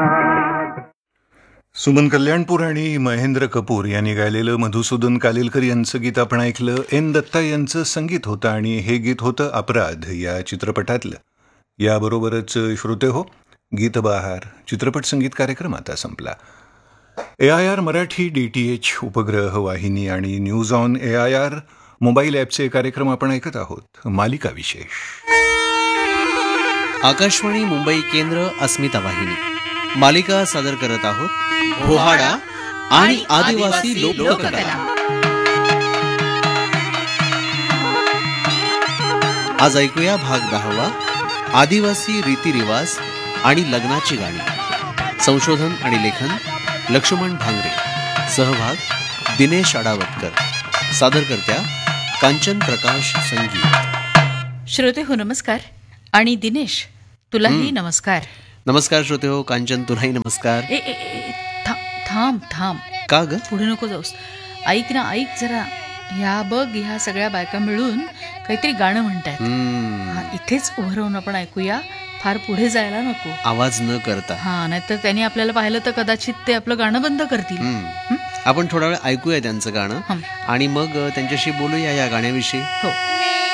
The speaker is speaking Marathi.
सुमन कल्याणपूर आणि महेंद्र कपूर यांनी गायलेलं मधुसूदन कालेलकर यांचं गीत आपण ऐकलं. एन दत्ता यांचं संगीत होतं आणि हे गीत होतं अपराध या चित्रपटातलं. याबरोबरच श्रोते हो, गीतबहार चित्रपट संगीत कार्यक्रम आता संपला. AIR मराठी DTH उपग्रह वाहिनी आणि न्यूज ऑन AIR मोबाईल ॲपचे कार्यक्रम आपण ऐकत आहोत. मालिका विशेष. आकाशवाणी मुंबई केंद्र अस्मिता वाहिनी मालिका सादर करत आहोत पोहाडा आणि आदिवासी लोककला. आज ऐकूया भाग 10 आदिवासी रीतिरिवाज आणि लग्नाची गाणी. संशोधन आणि लेखन लक्ष्मण भांगरे. सहभाग दिनेश अडावतकर. सादरकर्त्या कांचन प्रकाश संगीत. श्रोते हो नमस्कार. आणि दिनेश तुलाही नमस्कार. नमस्कार श्रोते हो. कांचन तुलाही नमस्कार. थांब का ग? पुढे नको जाऊस. ऐक ना, ऐक जरा. ह्या सगळ्या बायका मिळून काहीतरी गाणं म्हणतायत. इथेच उभं राहून आपण ऐकूया, फार पुढे जायला नको. आवाज न करता. नाहीतर त्यांनी आपल्याला पाहिलं तर कदाचित ते आपलं गाणं बंद करतील. आपण थोडा वेळ ऐकूया त्यांचं गाणं आणि मग त्यांच्याशी बोलूया या गाण्याविषयी. हो.